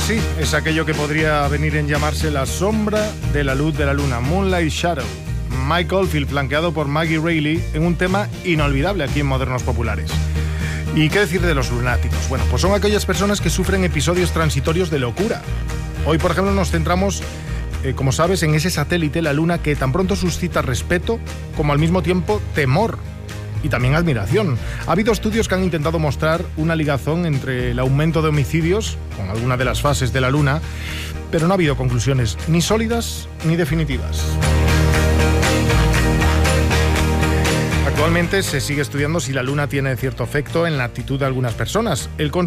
sí, es aquello que podría venir en llamarse la sombra de la luz de la luna, Moonlight Shadow. Mike Oldfield, flanqueado por Maggie Reilly, en un tema inolvidable aquí en Modernos Populares. ¿Y qué decir de los lunáticos? Bueno, pues son aquellas personas que sufren episodios transitorios de locura. Hoy, por ejemplo, nos centramos, como sabes, en ese satélite, la Luna, que tan pronto suscita respeto como al mismo tiempo temor y también admiración. Ha habido estudios que han intentado mostrar una ligazón entre el aumento de homicidios con alguna de las fases de la Luna, pero no ha habido conclusiones ni sólidas ni definitivas. Actualmente se sigue estudiando si la Luna tiene cierto efecto en la actitud de algunas personas. El